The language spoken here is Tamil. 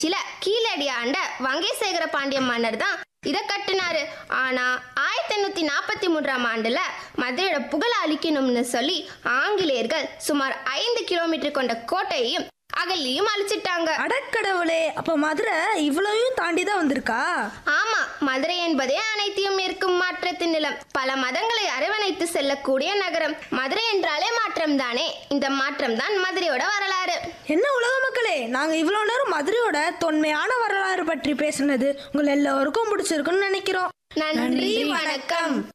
சில கீழடி ஆண்ட வங்கைசேகர பாண்டிய மன்னர் தான் இதை கட்டினாரு. ஆனா 1843ஆம் ஆண்டுல மதுரையோட புகழ அழிக்கணும்னு சொல்லி ஆங்கிலேயர்கள் சுமார் 5 கிலோமீட்டர் கொண்ட கோட்டையையும் அகலியும் அழிச்சிட்டாங்க. அடக்கடவுளே, அப்ப மதுரை இவ்வளவையும் தாண்டி தான் வந்திருக்கா? ஆமா, மதுரை என்பதே அனைத்தையும் இருக்கும் மாற்றத்தின் நிலம். பல மதங்களை அரவணைத்து செல்லக்கூடிய நகரம். மதுரை என்றாலே மாற்றம் தானே. இந்த மாற்றம் தான் மதுரையோட வரலாறு. என்ன உலக மக்களே, நாங்க இவ்வளவு நேரம் மதுரையோட தொன்மையான வரலாறு பற்றி பேசினது உங்கள் எல்லோருக்கும் பிடிச்சிருக்குன்னு நினைக்கிறோம். நன்றி, வணக்கம்.